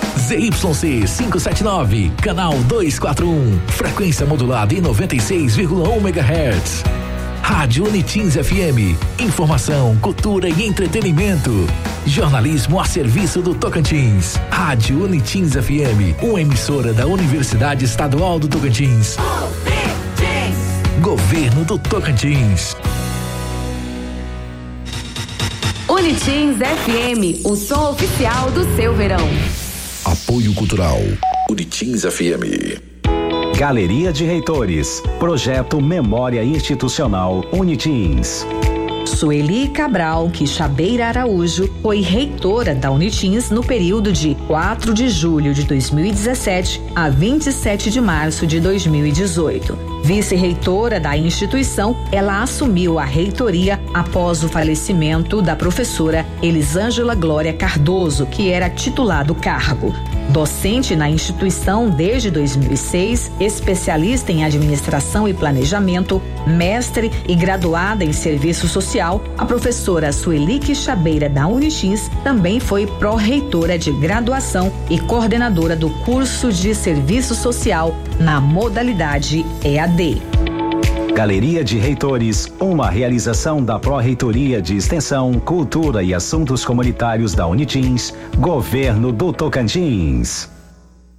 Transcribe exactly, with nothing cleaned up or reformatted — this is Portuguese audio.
Z Y C quinhentos e setenta e nove, canal duzentos e quarenta e um, frequência modulada em noventa e seis vírgula um megahertz. Rádio Unitins F M, informação, cultura e entretenimento. Jornalismo a serviço do Tocantins. Rádio Unitins F M, uma emissora da Universidade Estadual do Tocantins. Governo do Tocantins. Unitins F M, o som oficial do seu verão. Apoio Cultural, Unitins F M. Galeria de Reitores, Projeto Memória Institucional Unitins. Sueli Cabral Quixabeira Araújo foi reitora da Unitins no período de quatro de julho de dois mil e dezessete a vinte e sete de março de dois mil e dezoito. Vice-reitora da instituição, ela assumiu a reitoria após o falecimento da professora Elisângela Glória Cardoso, que era titular do cargo. Docente na instituição desde dois mil e seis, especialista em administração e planejamento, mestre e graduada em serviço social, a professora Sueli Quixabeira da Unitins também foi pró-reitora de graduação e coordenadora do curso de serviço social na modalidade E A D. Galeria de Reitores, uma realização da Pró-Reitoria de Extensão, Cultura e Assuntos Comunitários da Unitins, Governo do Tocantins.